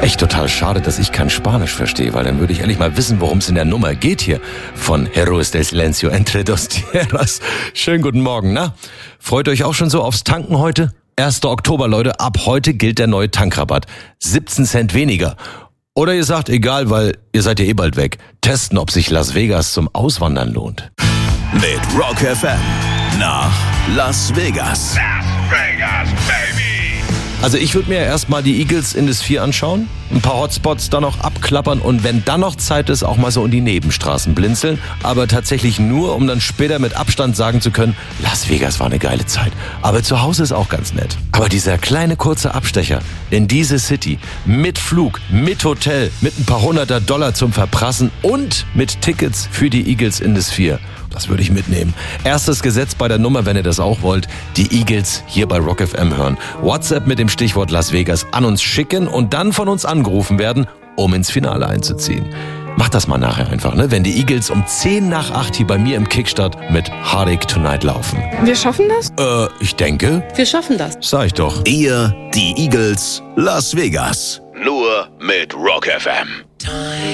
Echt total schade, dass ich kein Spanisch verstehe, weil dann würde ich ehrlich mal wissen, worum es in der Nummer geht hier von Héroes del Silencio entre dos tierras. Schönen guten Morgen, na? Freut euch auch schon so aufs Tanken heute? 1. Oktober, Leute, ab heute gilt der neue Tankrabatt. 17 Cent weniger. Oder ihr sagt, egal, weil ihr seid ja eh bald weg. Testen, ob sich Las Vegas zum Auswandern lohnt. Mit Rock FM nach Las Vegas. Las Vegas, baby! Also ich würde mir erstmal die Eagles in das 4 anschauen, ein paar Hotspots dann noch abklappern und wenn dann noch Zeit ist, auch mal so in die Nebenstraßen blinzeln. Aber tatsächlich nur, um dann später mit Abstand sagen zu können, Las Vegas war eine geile Zeit. Aber zu Hause ist auch ganz nett. Aber dieser kleine kurze Abstecher in diese City mit Flug, mit Hotel, mit ein paar $100 zum Verprassen und mit Tickets für die Eagles in das 4. Das würde ich mitnehmen. Erstes Gesetz bei der Nummer, wenn ihr das auch wollt, die Eagles hier bei Rock FM hören. WhatsApp mit dem Stichwort Las Vegas an uns schicken und dann von uns angerufen werden, um ins Finale einzuziehen. Macht das mal nachher einfach, ne? Wenn die Eagles um 10 nach 8 hier bei mir im Kickstart mit Heartache Tonight laufen. Wir schaffen das? Ich denke. Wir schaffen das. Sag ich doch. Ihr, die Eagles, Las Vegas. Nur mit Rock FM.